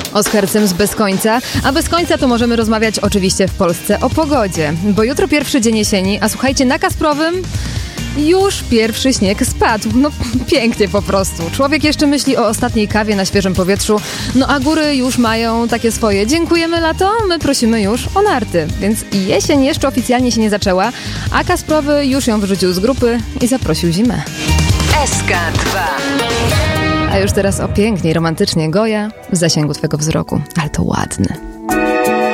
Oskar Cyms bez końca, a bez końca to możemy rozmawiać oczywiście w Polsce o pogodzie, bo jutro pierwszy dzień jesieni, a słuchajcie, na Kasprowym już pierwszy śnieg spadł. No pięknie po prostu. Człowiek jeszcze myśli o ostatniej kawie na świeżym powietrzu, no a góry już mają takie swoje. Dziękujemy lato, my prosimy już o narty. Więc jesień jeszcze oficjalnie się nie zaczęła, a Kasprowy już ją wyrzucił z grupy i zaprosił zimę. SK2. A już teraz o pięknie, romantycznie Goja w zasięgu twego wzroku. Ale to ładne.